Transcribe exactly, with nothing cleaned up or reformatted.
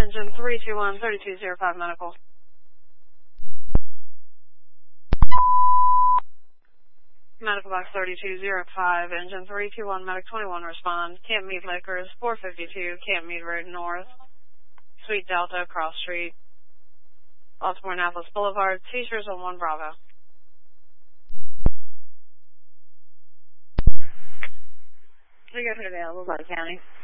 Engine three two one, thirty-two oh five medical. Medical box thirty-two oh five, engine three two one, medic twenty-one respond. Camp Mead Liquors, four fifty-two, Camp Mead Road North, Suite Delta, Cross Street, Baltimore Annapolis Boulevard, T-shirts on one Bravo. We got it available by the county.